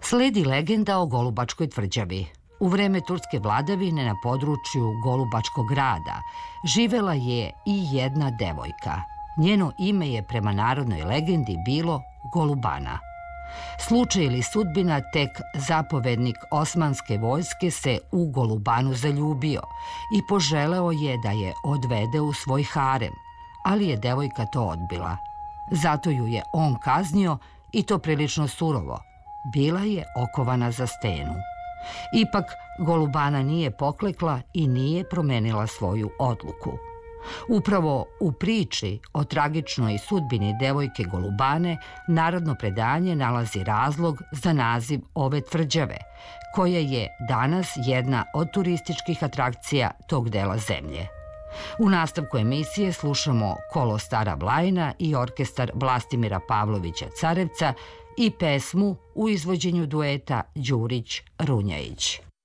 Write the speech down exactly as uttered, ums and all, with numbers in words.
Sledi legenda o Golubačkoj tvrđavi. U vreme turske vladavine na području Golubačkog grada živela je i jedna devojka. Njeno ime je prema narodnoj legendi bilo Golubana. Slučaj ili sudbina, tek zapovednik osmanske vojske se u Golubanu zaljubio i poželeo je da je odvede u svoj harem, ali je devojka to odbila. Zato ju je on kaznio i to prilično surovo. Bila je okovana za stenu. Ipak, Golubana nije poklekla i nije promenila svoju odluku. Upravo u priči o tragičnoj sudbini devojke Golubane narodno predanje nalazi razlog za naziv ove tvrđave, koja je danas jedna od turističkih atrakcija tog dela zemlje. U nastavku emisije slušamo Kolo Stara Vlajna i orkestar Vlastimira Pavlovića Carevca i pesmu u izvođenju dueta Đurić-Runjajić.